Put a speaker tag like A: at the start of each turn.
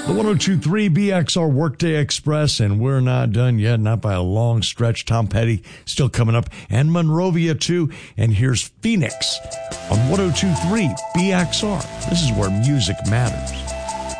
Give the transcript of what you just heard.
A: The 102.3 BXR Workday Express, and we're not done yet, not by a long stretch. Tom Petty still coming up, and Monrovia too. And here's Phoenix on 102.3 BXR. This is where music matters.